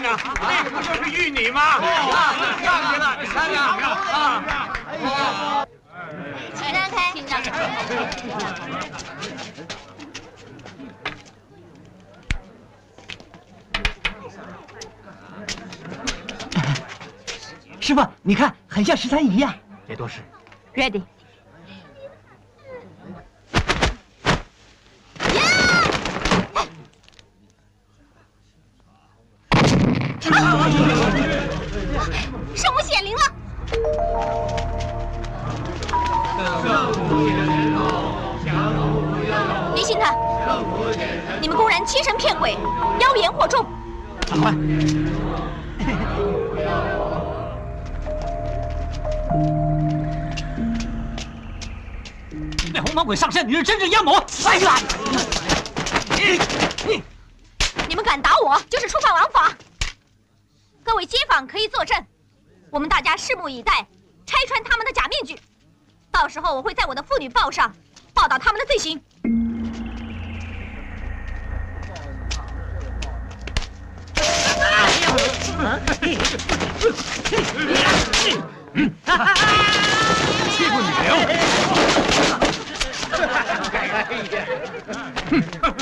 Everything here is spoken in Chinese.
看，那个不就是玉女吗？上去了，看啊！ 请让开，请让开。 师傅，你看，很像13姨呀。 别多事。 Ready。圣母显灵了！离心他！你们公然欺神骗鬼，妖言惑众！ 长官， 那红毛鬼上身，你是真正妖魔！ 哎呀！ 你们敢打我，就是触犯王法。各位街坊可以作证，我们大家拭目以待，拆穿他们的假面具。到时候我会在我的妇女报上报道他们的罪行。 欺负女流！